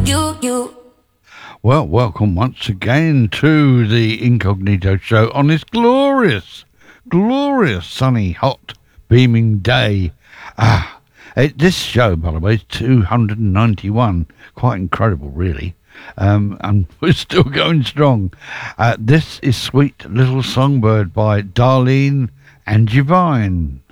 Well, welcome once again to the Incognito Show on this glorious, sunny, hot, beaming day. This show, by the way, is 291. Quite incredible, really. And we're still going strong. This is Sweet Little Songbird by Darlene and Divine.